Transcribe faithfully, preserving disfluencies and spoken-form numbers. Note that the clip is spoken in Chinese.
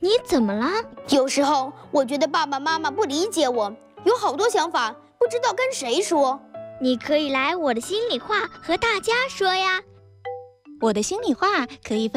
你怎么了？ 有时候我觉得爸爸妈妈不理解我，有好多想法，不知道跟谁说。 你可以来我的心里话和大家说呀。 我的心里话可以分